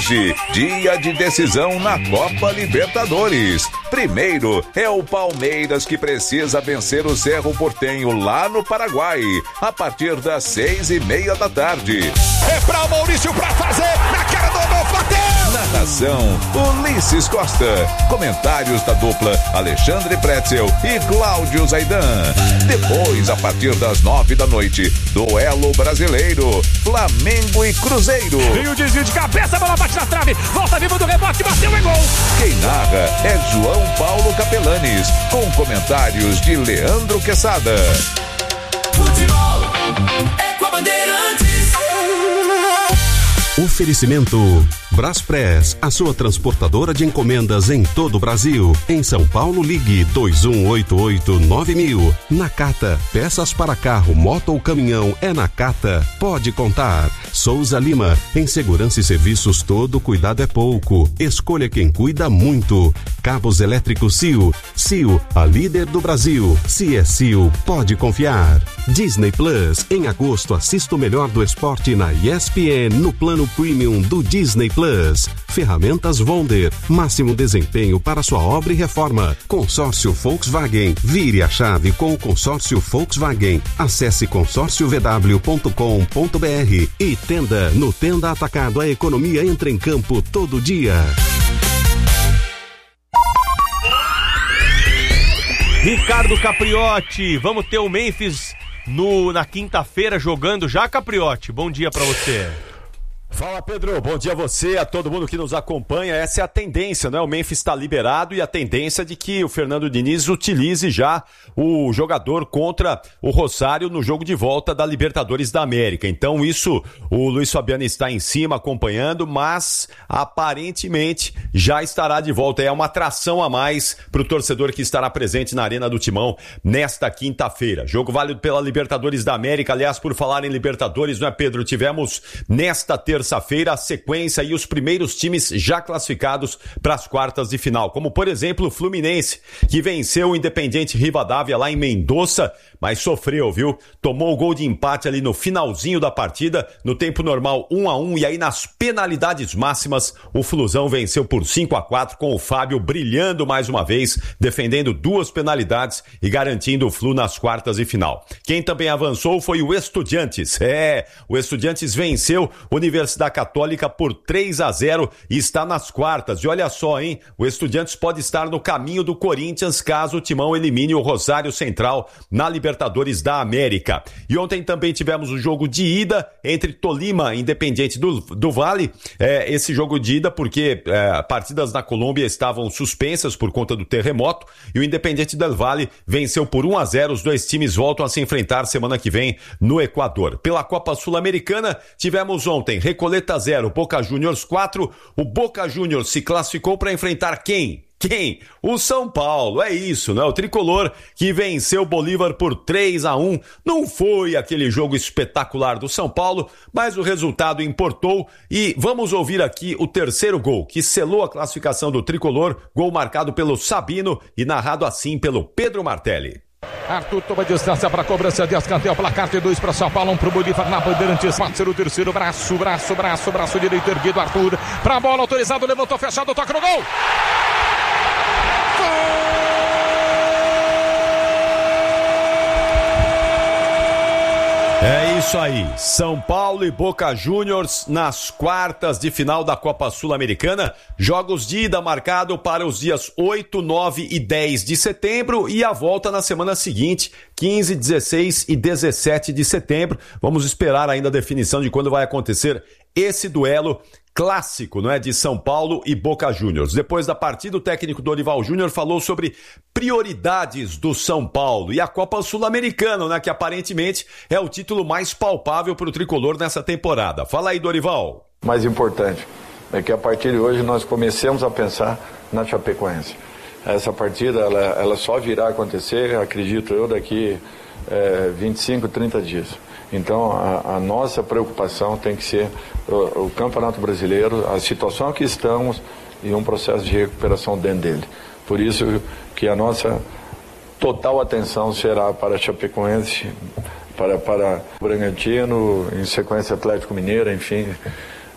Hoje, dia de decisão na Copa Libertadores. Primeiro é o Palmeiras, que precisa vencer o Cerro Porteño lá no Paraguai, a partir das 6:30 da tarde. É pra Maurício pra fazer, na cara do gol, bateu! Narração, Ulisses Costa. Comentários da dupla Alexandre Pretzel e Cláudio Zaidan. Depois, a partir das 9 da noite, duelo brasileiro, Flamengo e Cruzeiro. E o desvio de cabeça, a bola bate na trave, volta vivo do rebote, bateu, é gol! Quem narra é João Paulo Capelanes, com comentários de Leandro Quesada. Futebol é com a Bandeirantes. Oferecimento Braspress, a sua transportadora de encomendas em todo o Brasil. Em São Paulo, ligue 2188-9000. Nakata, peças para carro, moto ou caminhão, é Nakata. Pode contar. Souza Lima, em segurança e serviços, todo cuidado é pouco. Escolha quem cuida muito. Cabos elétricos Sil. Sil, a líder do Brasil. Se é Sil, pode confiar. Disney Plus, em agosto, assista o melhor do esporte na ESPN no plano Premium do Disney Plus. Ferramentas Wonder, máximo desempenho para sua obra e reforma. Consórcio Volkswagen, vire a chave com o consórcio Volkswagen. Acesse consórciovw.com.br e Tenda. No Tenda Atacado, a economia entra em campo todo dia. Ricardo Capriotti, vamos ter o Memphis na quinta-feira jogando já, Capriotti? Bom dia pra você. Fala, Pedro, bom dia a você, a todo mundo que nos acompanha. Essa é a tendência, né? O Memphis está liberado e a tendência de que o Fernando Diniz utilize já o jogador contra o Rosário no jogo de volta da Libertadores da América. Então isso, o Luiz Fabiano está em cima acompanhando, mas aparentemente já estará de volta. É uma atração a mais para o torcedor que estará presente na Arena do Timão nesta quinta-feira. Jogo válido pela Libertadores da América. Aliás, por falar em Libertadores, não é, Pedro? Tivemos nesta terça-feira a sequência e os primeiros times já classificados para as quartas de final, como por exemplo o Fluminense, que venceu o Independiente Rivadavia lá em Mendoza, mas sofreu, viu? Tomou o gol de empate ali no finalzinho da partida, no tempo normal 1-1, e aí nas penalidades máximas o Flusão venceu por 5-4, com o Fábio brilhando mais uma vez, defendendo 2 penalidades e garantindo o Flu nas quartas de final. Quem também avançou foi o Estudiantes. O Estudiantes venceu o Universidade Católica por 3-0 e está nas quartas. E olha só, hein? O Estudiantes pode estar no caminho do Corinthians caso o Timão elimine o Rosário Central na Libertadores da América. E ontem também tivemos o jogo de ida entre Tolima e Independiente do Vale. Esse jogo de ida porque partidas na Colômbia estavam suspensas por conta do terremoto e o Independiente del Vale venceu por 1-0. Os dois times voltam a se enfrentar semana que vem no Equador. Pela Copa Sul-Americana, tivemos ontem Recoleta 0, Boca Juniors 4. O Boca Juniors se classificou para enfrentar quem? O São Paulo, é isso, né? O tricolor que venceu o Bolívar por 3-1. Não foi aquele jogo espetacular do São Paulo, mas o resultado importou. E vamos ouvir aqui o terceiro gol, que selou a classificação do tricolor. Gol marcado pelo Sabino e narrado assim pelo Pedro Martelli. Arthur toma distância para a cobrança de escanteio, placar de 2 para São Paulo, 1 para o Bolívar na Bandeirantes. Pode ser o terceiro, braço direito erguido, Arthur para a bola, autorizado, levantou, fechado, toca no gol! É isso aí, São Paulo e Boca Juniors nas quartas de final da Copa Sul-Americana. Jogos de ida marcado para os dias 8, 9 e 10 de setembro e a volta na semana seguinte, 15, 16 e 17 de setembro. Vamos esperar ainda a definição de quando vai acontecer esse duelo clássico, não é, de São Paulo e Boca Juniors. Depois da partida, o técnico Dorival Júnior falou sobre prioridades do São Paulo e a Copa Sul-Americana, né, que aparentemente é o título mais palpável para o tricolor nessa temporada. Fala aí, Dorival. Mais importante é que a partir de hoje nós comecemos a pensar na Chapecoense. Essa partida ela só virá a acontecer, acredito eu, daqui 25, 30 dias. Então a nossa preocupação tem que ser o Campeonato Brasileiro, a situação que estamos e um processo de recuperação dentro dele. Por isso que a nossa total atenção será para a Chapecoense, para o Bragantino, em sequência Atlético Mineiro, enfim,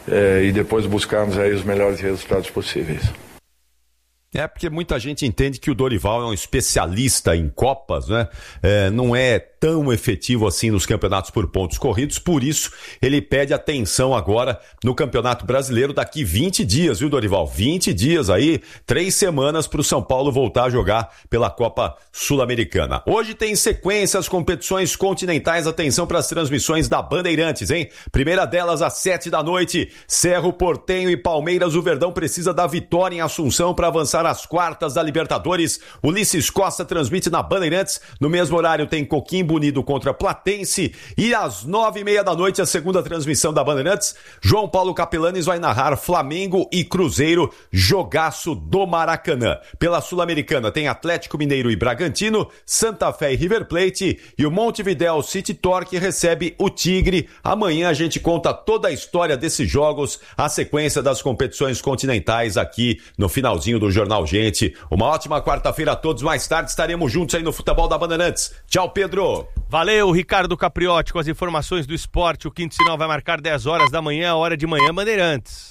e depois buscarmos aí os melhores resultados possíveis. É porque muita gente entende que o Dorival é um especialista em Copas, né? Não é tão efetivo assim nos campeonatos por pontos corridos, por isso ele pede atenção agora no Campeonato Brasileiro daqui 20 dias, viu, Dorival? 20 dias aí, 3 semanas para o São Paulo voltar a jogar pela Copa Sul-Americana. Hoje tem sequência as competições continentais, atenção para as transmissões da Bandeirantes, hein? Primeira delas às 7 da noite, Cerro Porteño e Palmeiras. O Verdão precisa da vitória em Assunção para avançar às quartas da Libertadores. Ulisses Costa transmite na Bandeirantes. No mesmo horário tem Coquimbo Unido contra Platense. E às 9h30 da noite, a segunda transmissão da Bandeirantes, João Paulo Capelanes vai narrar Flamengo e Cruzeiro, jogaço do Maracanã. Pela Sul-Americana tem Atlético Mineiro e Bragantino, Santa Fé e River Plate, e o Montevidéu City Torque recebe o Tigre. Amanhã a gente conta toda a história desses jogos, a sequência das competições continentais aqui no finalzinho do Jornal Gente. Uma ótima quarta-feira a todos. Mais tarde estaremos juntos aí no Futebol da Bandeirantes. Tchau, Pedro. Valeu, Ricardo Capriotti, com as informações do esporte. O quinto sinal vai marcar 10 horas da manhã, hora de manhã, Bandeirantes.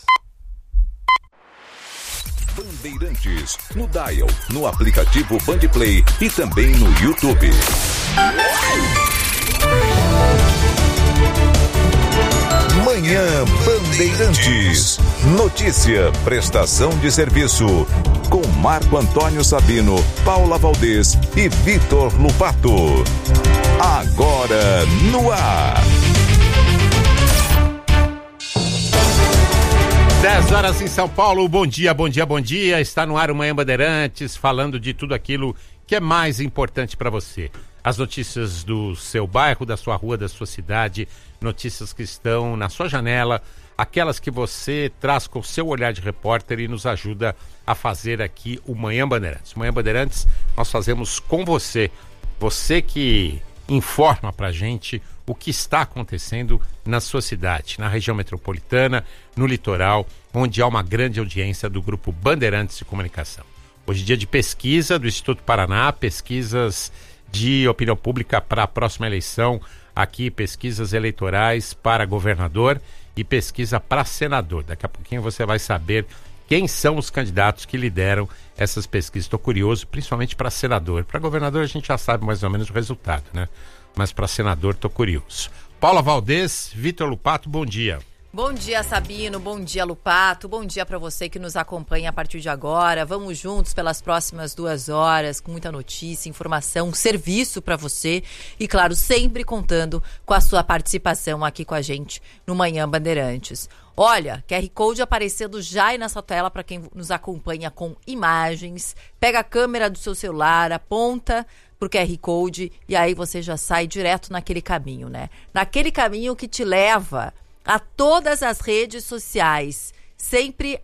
Bandeirantes, no Dial, no aplicativo Bandplay e também no YouTube. Manhã Bandeirantes. Notícia, prestação de serviço. Com Marco Antônio Sabino, Paula Valdez e Vitor Lupato. Agora no ar. 10 horas em São Paulo. Bom dia, bom dia, bom dia. Está no ar o Manhã Bandeirantes, falando de tudo aquilo que é mais importante para você. As notícias do seu bairro, da sua rua, da sua cidade, notícias que estão na sua janela, aquelas que você traz com o seu olhar de repórter e nos ajuda a fazer aqui o Manhã Bandeirantes. O Manhã Bandeirantes nós fazemos com você, você que informa pra gente o que está acontecendo na sua cidade, na região metropolitana, no litoral, onde há uma grande audiência do Grupo Bandeirantes de Comunicação. Hoje é dia de pesquisa do Instituto Paraná, pesquisas de opinião pública para a próxima eleição, aqui pesquisas eleitorais para governador e pesquisa para senador. Daqui a pouquinho você vai saber quem são os candidatos que lideram essas pesquisas. Estou curioso, principalmente para senador. Para governador a gente já sabe mais ou menos o resultado, né? Mas para senador estou curioso. Paula Valdez, Vitor Lupato, bom dia. Bom dia, Sabino, bom dia, Lupato, bom dia para você que nos acompanha a partir de agora. Vamos juntos pelas próximas 2 horas com muita notícia, informação, serviço para você e, claro, sempre contando com a sua participação aqui com a gente no Manhã Bandeirantes. Olha, QR Code aparecendo já aí na sua tela para quem nos acompanha com imagens. Pega a câmera do seu celular, aponta pro QR Code e aí você já sai direto naquele caminho, né? Naquele caminho que te leva a todas as redes sociais, sempre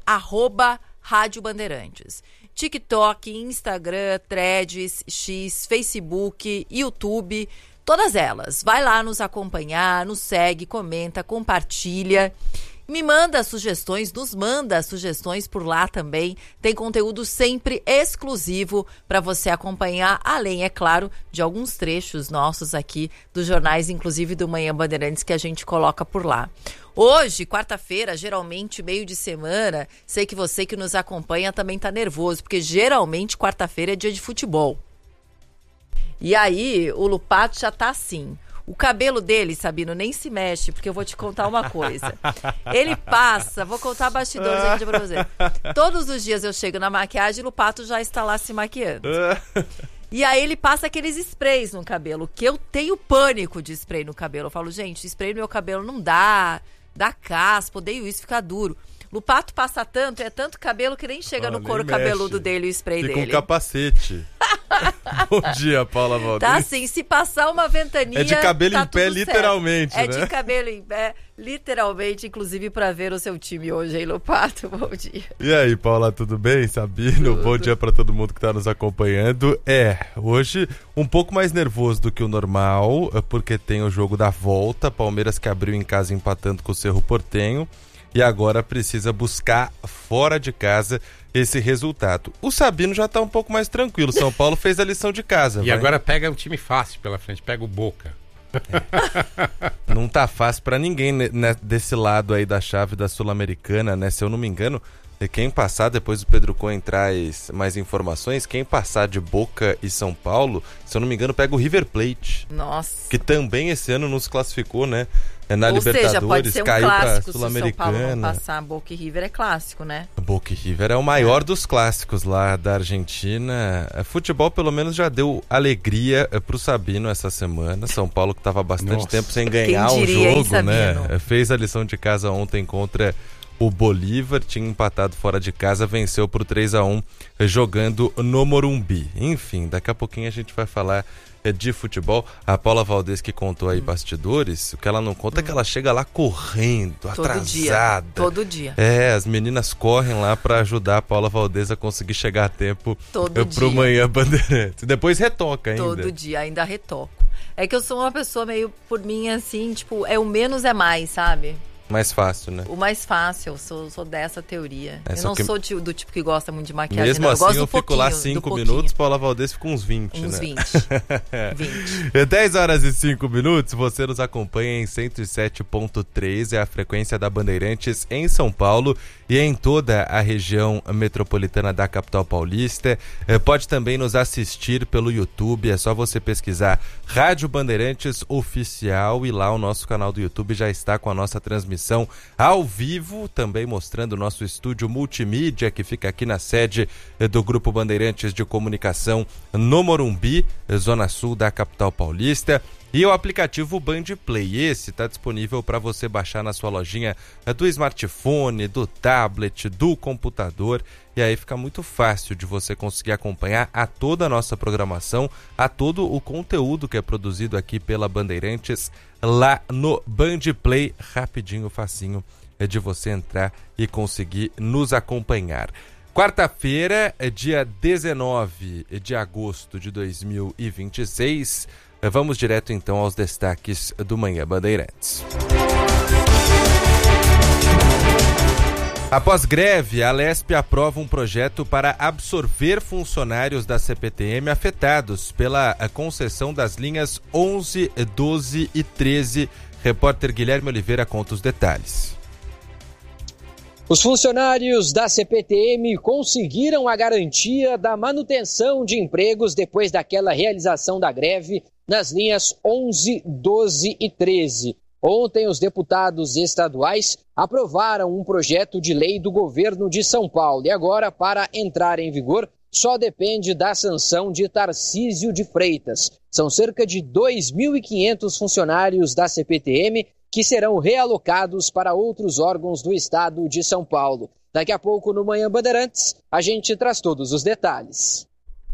@Rádio Bandeirantes. TikTok, Instagram, Threads, X, Facebook, YouTube, todas elas. Vai lá nos acompanhar, nos segue, comenta, compartilha. Me manda sugestões, nos manda sugestões por lá também. Tem conteúdo sempre exclusivo para você acompanhar, além, é claro, de alguns trechos nossos aqui dos jornais, inclusive do Manhã Bandeirantes, que a gente coloca por lá. Hoje, quarta-feira, geralmente meio de semana, sei que você que nos acompanha também tá nervoso, porque geralmente quarta-feira é dia de futebol. E aí, o Lupato já tá assim. O cabelo dele, Sabino, nem se mexe, porque eu vou te contar uma coisa. Ele passa, vou contar bastidores aqui pra você. Todos os dias eu chego na maquiagem e o Lupato já está lá se maquiando. E aí ele passa aqueles sprays no cabelo, que eu tenho pânico de spray no cabelo. Eu falo, gente, spray no meu cabelo não dá caspa, odeio isso, fica duro. Lupato passa tanto, é tanto cabelo que nem chega no couro cabeludo dele o spray dele. Com capacete. Bom dia, Paula Valdez. Tá assim, se passar uma ventania... É de cabelo tá em pé, literalmente, né? É né? de cabelo em pé, literalmente, inclusive pra ver o seu time hoje, hein, Lupato? Bom dia. E aí, Paula, tudo bem? Sabino, bom dia pra todo mundo que tá nos acompanhando. Hoje um pouco mais nervoso do que o normal, porque tem o jogo da volta, Palmeiras que abriu em casa empatando com o Cerro Porteño. E agora precisa buscar fora de casa esse resultado. O Sabino já tá um pouco mais tranquilo. São Paulo fez a lição de casa. E agora pega um time fácil pela frente, pega o Boca. Não tá fácil pra ninguém desse lado aí da chave da Sul-Americana, né? Se eu não me engano, quem passar, depois o Pedro Cohen traz mais informações, quem passar de Boca e São Paulo, se eu não me engano, pega o River Plate. Nossa. Que também esse ano nos classificou, né? Na Ou Libertadores, seja, pode ser um caiu clássico pra se o São Paulo Sul-Americana. não passar. Boca e River é clássico, né? Boca e River é o maior dos clássicos lá da Argentina. Futebol pelo menos já deu alegria pro Sabino essa semana. São Paulo que tava há bastante tempo sem ganhar um jogo, né? Fez a lição de casa ontem contra o Bolívar, tinha empatado fora de casa, venceu por 3-1 jogando no Morumbi. Enfim, daqui a pouquinho a gente vai falar de futebol. A Paula Valdez que contou aí bastidores, o que ela não conta é que ela chega lá correndo, todo atrasada. Todo dia. As meninas correm lá pra ajudar a Paula Valdez a conseguir chegar a tempo pro dia. Manhã Bandeirantes. Depois retoca ainda. Todo dia, ainda retoco. É que eu sou uma pessoa meio, por mim, assim, tipo, o menos é mais, sabe? Mais fácil, né? O mais fácil, eu sou dessa teoria. Eu não sou do tipo que gosta muito de maquiagem. Mesmo não. assim, eu fico lá 5 minutos, Paula Valdez fica uns 20, uns né? 20. 10 horas e 5 minutos, você nos acompanha em 107.3, é a frequência da Bandeirantes em São Paulo e em toda a região metropolitana da capital paulista. Pode também nos assistir pelo YouTube, é só você pesquisar Rádio Bandeirantes Oficial e lá o nosso canal do YouTube já está com a nossa transmissão ao vivo, também mostrando o nosso estúdio multimídia que fica aqui na sede do Grupo Bandeirantes de Comunicação no Morumbi, zona sul da capital paulista. E o aplicativo Band Play, esse está disponível para você baixar na sua lojinha do smartphone, do tablet, do computador. E aí fica muito fácil de você conseguir acompanhar a toda a nossa programação, a todo o conteúdo que é produzido aqui pela Bandeirantes lá no Band Play. Rapidinho, facinho de você entrar e conseguir nos acompanhar. Quarta-feira, dia 19 de agosto de 2026. Vamos direto então aos destaques do Manhã Bandeirantes. Após greve, a Alesp aprova um projeto para absorver funcionários da CPTM afetados pela concessão das linhas 11, 12 e 13. Repórter Guilherme Oliveira conta os detalhes. Os funcionários da CPTM conseguiram a garantia da manutenção de empregos depois daquela realização da greve nas linhas 11, 12 e 13. Ontem, os deputados estaduais aprovaram um projeto de lei do governo de São Paulo. E agora, para entrar em vigor, só depende da sanção de Tarcísio de Freitas. São cerca de 2.500 funcionários da CPTM que serão realocados para outros órgãos do estado de São Paulo. Daqui a pouco, no Manhã Bandeirantes, a gente traz todos os detalhes.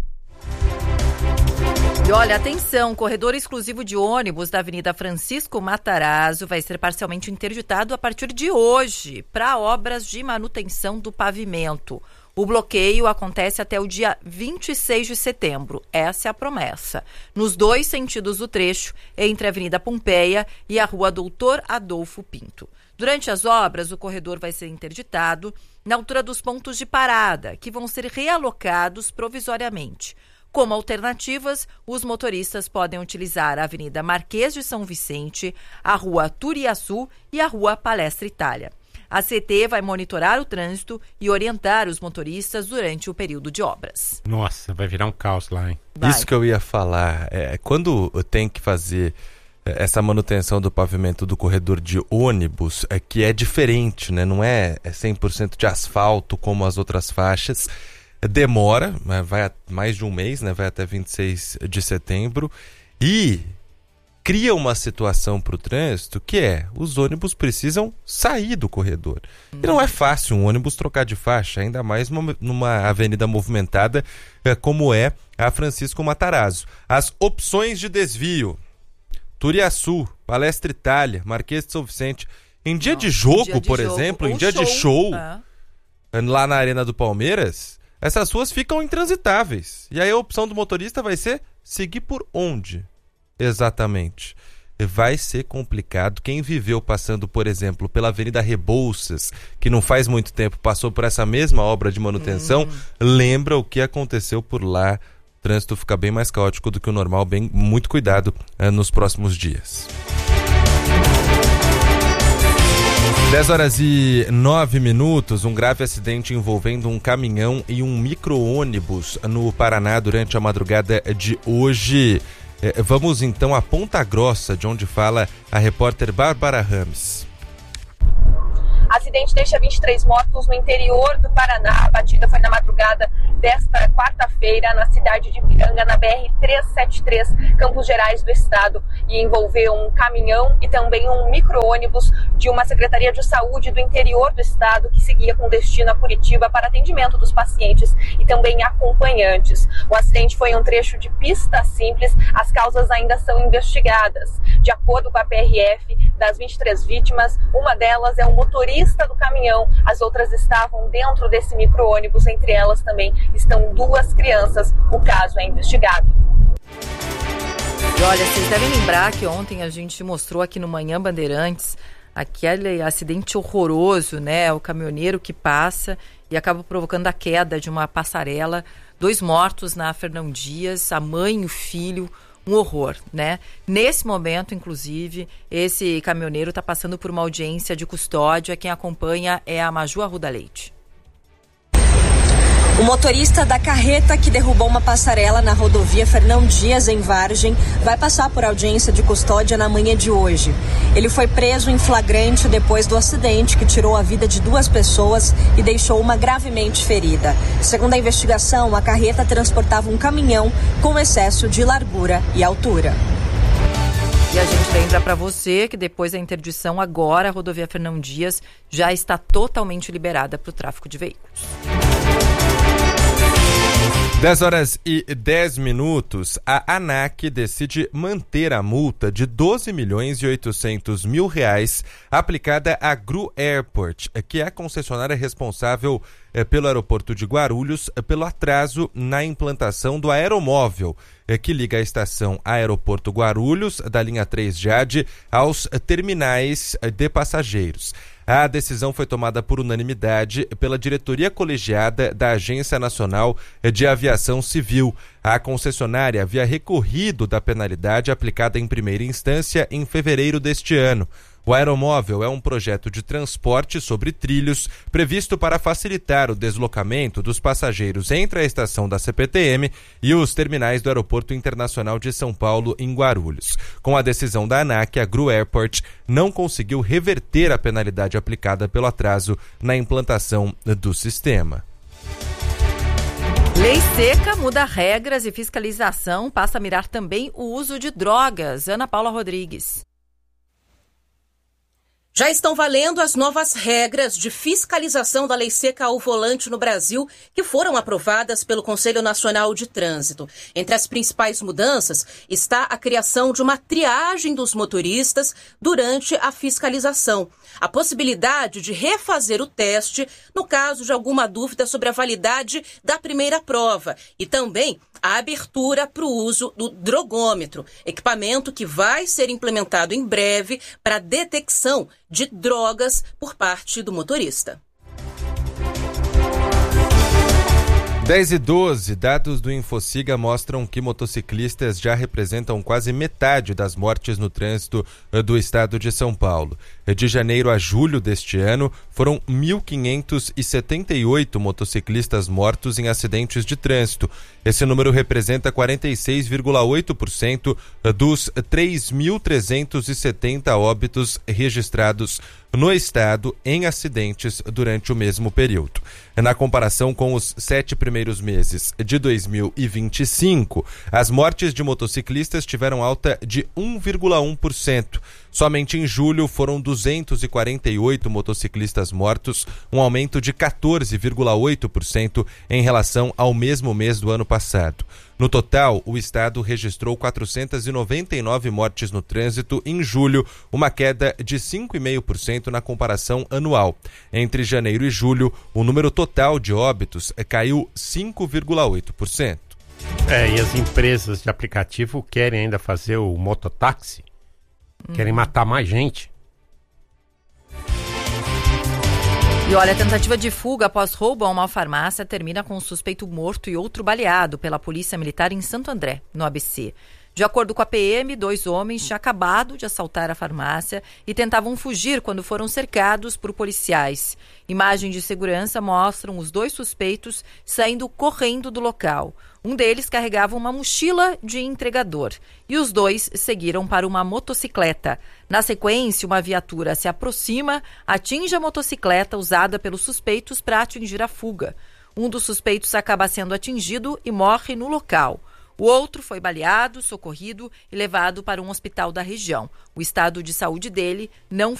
E olha, atenção, corredor exclusivo de ônibus da Avenida Francisco Matarazzo vai ser parcialmente interditado a partir de hoje para obras de manutenção do pavimento. O bloqueio acontece até o dia 26 de setembro. Essa é a promessa. Nos dois sentidos do trecho, entre a Avenida Pompeia e a Rua Doutor Adolfo Pinto. Durante as obras, o corredor vai ser interditado na altura dos pontos de parada, que vão ser realocados provisoriamente. Como alternativas, os motoristas podem utilizar a Avenida Marquês de São Vicente, a Rua Turiaçu e a Rua Palestra Itália. A CT vai monitorar o trânsito e orientar os motoristas durante o período de obras. Nossa, vai virar um caos lá, hein? Vai. Isso que eu ia falar. Quando tem que fazer essa manutenção do pavimento do corredor de ônibus, que é diferente, né? Não é 100% de asfalto como as outras faixas. Demora, vai mais de um mês, né? Vai até 26 de setembro. E cria uma situação para o trânsito que os ônibus precisam sair do corredor. E não é fácil um ônibus trocar de faixa, ainda mais numa avenida movimentada como é a Francisco Matarazzo. As opções de desvio: Turiaçu, Palestra Itália, Marquês de São Vicente. Em dia de jogo, por exemplo, em dia de show, lá na Arena do Palmeiras, essas ruas ficam intransitáveis. E aí a opção do motorista vai ser seguir por onde? Exatamente. Vai ser complicado. Quem viveu passando, por exemplo, pela Avenida Rebouças, que não faz muito tempo passou por essa mesma obra de manutenção, lembra o que aconteceu por lá trânsito fica bem mais caótico do que o normal. Muito cuidado nos próximos dias. 10h09, um grave acidente envolvendo um caminhão e um micro-ônibus no Paraná durante a madrugada de hoje. Vamos então a Ponta Grossa, de onde fala a repórter Bárbara Rames. Acidente deixa 23 mortos no interior do Paraná. A batida foi na madrugada desta quarta-feira na cidade de Piranga, na BR-373, Campos Gerais do estado, e envolveu um caminhão e também um micro-ônibus de uma Secretaria de Saúde do interior do estado que seguia com destino a Curitiba para atendimento dos pacientes e também acompanhantes. O acidente foi um trecho de pista simples, as causas ainda são investigadas. De acordo com a PRF, das 23 vítimas, uma delas é o motorista do caminhão, as outras estavam dentro desse micro-ônibus, entre elas também estão 2 crianças. O caso é investigado. E olha, vocês devem lembrar que ontem a gente mostrou aqui no Manhã Bandeirantes aquele acidente horroroso, né? O caminhoneiro que passa e acaba provocando a queda de uma passarela, 2 mortos na Fernão Dias, a mãe e o filho. Um horror, né? Nesse momento, inclusive, esse caminhoneiro está passando por uma audiência de custódia. Quem acompanha é a Maju Arruda Leite. O motorista da carreta que derrubou uma passarela na rodovia Fernão Dias, em Vargem, vai passar por audiência de custódia na manhã de hoje. Ele foi preso em flagrante depois do acidente que tirou a vida de 2 pessoas e deixou uma gravemente ferida. Segundo a investigação, a carreta transportava um caminhão com excesso de largura e altura. E a gente lembra para você que depois da interdição, agora a rodovia Fernão Dias já está totalmente liberada para o tráfego de veículos. 10h10, a ANAC decide manter a multa de R$12.800.000 aplicada à Gru Airport, que é a concessionária responsável pelo aeroporto de Guarulhos, pelo atraso na implantação do aeromóvel, que liga a estação Aeroporto Guarulhos, da linha 3 Jade, aos terminais de passageiros. A decisão foi tomada por unanimidade pela diretoria colegiada da Agência Nacional de Aviação Civil. A concessionária havia recorrido da penalidade aplicada em primeira instância em fevereiro deste ano. O aeromóvel é um projeto de transporte sobre trilhos previsto para facilitar o deslocamento dos passageiros entre a estação da CPTM e os terminais do Aeroporto Internacional de São Paulo, em Guarulhos. Com a decisão da ANAC, a Gru Airport não conseguiu reverter a penalidade aplicada pelo atraso na implantação do sistema. Lei seca muda regras e fiscalização passa a mirar também o uso de drogas. Ana Paula Rodrigues. Já estão valendo as novas regras de fiscalização da lei seca ao volante no Brasil, que foram aprovadas pelo Conselho Nacional de Trânsito. Entre as principais mudanças está a criação de uma triagem dos motoristas durante a fiscalização. A possibilidade de refazer o teste no caso de alguma dúvida sobre a validade da primeira prova e também a abertura para o uso do drogômetro, equipamento que vai ser implementado em breve para detecção de drogas por parte do motorista. 10h12, dados do Infociga mostram que motociclistas já representam quase metade das mortes no trânsito do estado de São Paulo. De janeiro a julho deste ano, foram 1.578 motociclistas mortos em acidentes de trânsito. Esse número representa 46,8% dos 3.370 óbitos registrados no estado em acidentes durante o mesmo período. Na comparação com os 7 primeiros meses de 2025, as mortes de motociclistas tiveram alta de 1,1%. Somente em julho foram 248 motociclistas mortos, um aumento de 14,8% em relação ao mesmo mês do ano passado. No total, o estado registrou 499 mortes no trânsito em julho, uma queda de 5,5% na comparação anual. Entre janeiro e julho, o número total de óbitos caiu 5,8%. E as empresas de aplicativo querem ainda fazer o mototáxi? Querem matar mais gente? E olha, a tentativa de fuga após roubo a uma farmácia termina com um suspeito morto e outro baleado pela Polícia Militar em Santo André, no ABC. De acordo com a PM, 2 homens tinham acabado de assaltar a farmácia e tentavam fugir quando foram cercados por policiais. Imagens de segurança mostram os 2 suspeitos saindo correndo do local. Um deles carregava uma mochila de entregador e os 2 seguiram para uma motocicleta. Na sequência, uma viatura se aproxima, atinge a motocicleta usada pelos suspeitos para atingir a fuga. Um dos suspeitos acaba sendo atingido e morre no local. O outro foi baleado, socorrido e levado para um hospital da região. O estado de saúde dele não